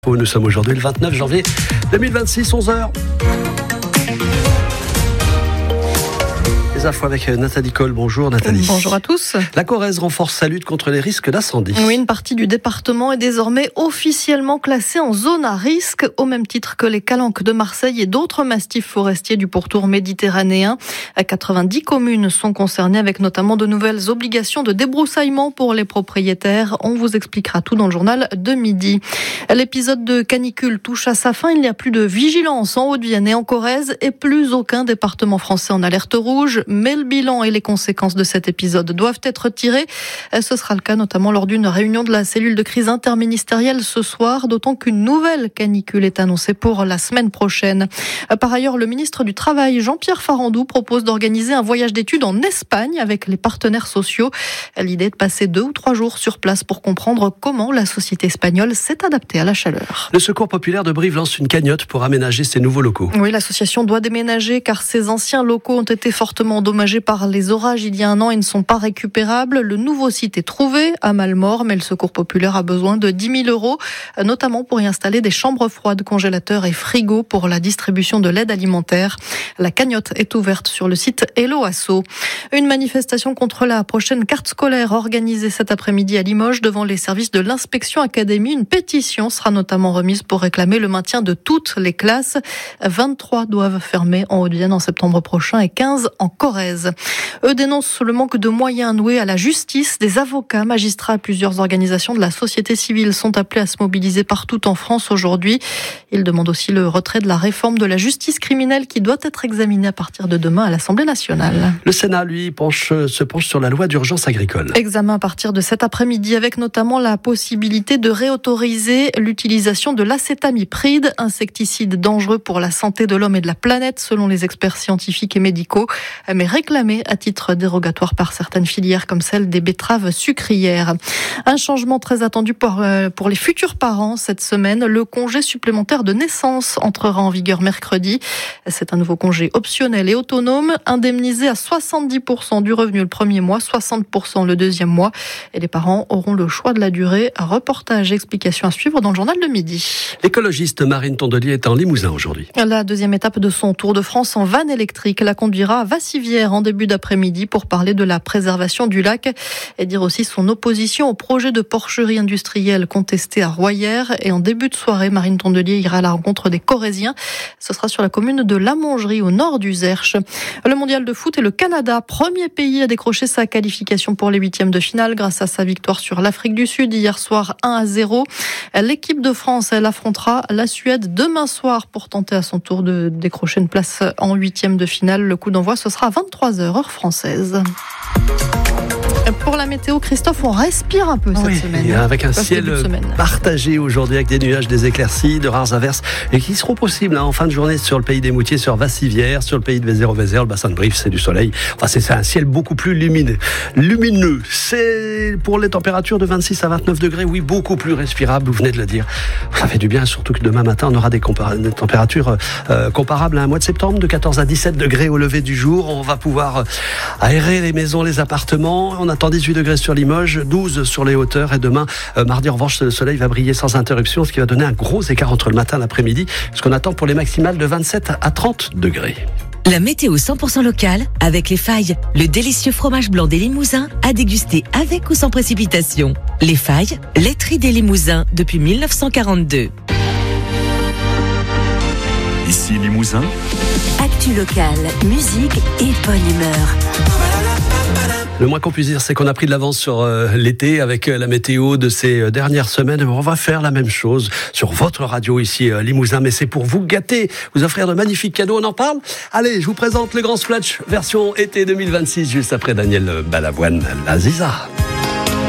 Nous sommes aujourd'hui le 29 janvier 2026, 11h. Les infos avec Nathalie Cole. Bonjour Nathalie. Bonjour à tous. La Corrèze renforce sa lutte contre les risques d'incendie. Oui, une partie du département est désormais officiellement classée en zone à risque, au même titre que les calanques de Marseille et d'autres mastifs forestiers du pourtour méditerranéen. 90 communes sont concernées avec notamment de nouvelles obligations de débroussaillement pour les propriétaires. On vous expliquera tout dans le journal de midi. L'épisode de canicule touche à sa fin. Il n'y a plus de vigilance en Haute-Vienne et en Corrèze et plus aucun département français en alerte rouge. Mais le bilan et les conséquences de cet épisode doivent être tirés. Ce sera le cas notamment lors d'une réunion de la cellule de crise interministérielle ce soir, d'autant qu'une nouvelle canicule est annoncée pour la semaine prochaine. Par ailleurs, le ministre du Travail, Jean-Pierre Farandou, propose d'organiser un voyage d'études en Espagne avec les partenaires sociaux. L'idée est de passer 2 ou 3 jours sur place pour comprendre comment la société espagnole s'est adaptée à la chaleur. Le Secours populaire de Brive lance une cagnotte pour aménager ses nouveaux locaux. Oui, l'association doit déménager car ses anciens locaux ont été fortement endommagés par les orages il y a un an et ne sont pas récupérables. Le nouveau site est trouvé à Malmort, mais le Secours populaire a besoin de 10 000 €, notamment pour y installer des chambres froides, congélateurs et frigos pour la distribution de l'aide alimentaire. La cagnotte est ouverte sur le site Hello Asso. Une manifestation contre la prochaine carte scolaire organisée cet après-midi à Limoges devant les services de l'inspection académie. Une pétition sera notamment remise pour réclamer le maintien de toutes les classes. 23 doivent fermer en Haute-Vienne en septembre prochain et 15 en Corrèze. Eux dénoncent le manque de moyens alloués à la justice. Des avocats, magistrats et plusieurs organisations de la société civile sont appelés à se mobiliser partout en France aujourd'hui. Ils demandent aussi le retrait de la réforme de la justice criminelle qui doit être examinée à partir de demain à l'Assemblée nationale. Le Sénat, lui, se penche sur la loi d'urgence agricole. Examen à partir de cet après-midi avec notamment la possibilité de réautoriser l'utilisation de l'acétamipride, insecticide dangereux pour la santé de l'homme et de la planète selon les experts scientifiques et médicaux, mais réclamé à titre dérogatoire par certaines filières comme celle des betteraves sucrières. Un changement très attendu pour les futurs parents cette semaine. Le congé supplémentaire de naissance entrera en vigueur mercredi. C'est un nouveau congé optionnel et autonome, indemnisé à 70% du revenu le premier mois, 60% le deuxième mois. Et les parents auront le choix de la durée. Reportage et explication à suivre dans le journal de midi. L'écologiste Marine Tondelier est en Limousin aujourd'hui. La deuxième étape de son Tour de France en van électrique la conduira à Vassivière en début d'après-midi pour parler de la préservation du lac et dire aussi son opposition au projet de porcherie industrielle contesté à Royères. Et en début de soirée, Marine Tondelier ira à la rencontre des Corréziens. Ce sera sur la commune de Lamongerie au nord du Zerche. Le mondial de foot et le Canada, premier pays à décrocher sa qualification pour les 8e de finale grâce à sa victoire sur l'Afrique du Sud hier soir 1-0. L'équipe de France, elle affrontera la Suède demain soir pour tenter à son tour de décrocher une place en 8e de finale. Le coup d'envoi, ce sera à 23h, heure française. Pour la météo, Christophe, on respire un peu cette semaine. Avec un ciel partagé aujourd'hui avec des nuages, des éclaircies, de rares averses et qui seront possibles en fin de journée sur le pays des Moutiers, sur Vassivière, sur le pays de Vézéro-Vézère, le bassin de Brive, c'est du soleil. Enfin, c'est un ciel beaucoup plus lumineux. C'est pour les températures de 26 à 29 degrés, oui, beaucoup plus respirable, vous venez de le dire. Ça fait du bien, surtout que demain matin, on aura des températures comparables à un mois de septembre, de 14 à 17 degrés au lever du jour. On va pouvoir aérer les maisons, les appartements. On attend 18 degrés sur Limoges, 12 sur les hauteurs et demain, mardi en revanche, le soleil va briller sans interruption, ce qui va donner un gros écart entre le matin et l'après-midi, ce qu'on attend pour les maximales de 27 à 30 degrés. La météo 100% locale avec Les Failles, le délicieux fromage blanc des Limousins à déguster avec ou sans précipitation. Les Failles, laiterie des Limousins depuis 1942. Ici Limousin. Actu locale, musique et bonne humeur. Le moins qu'on puisse dire, c'est qu'on a pris de l'avance sur l'été avec la météo de ces dernières semaines. On va faire la même chose sur votre radio ici, Limousin. Mais c'est pour vous gâter, vous offrir de magnifiques cadeaux. On en parle ? Allez, je vous présente le Grand Splash version été 2026, juste après Daniel Balavoine, la Ziza.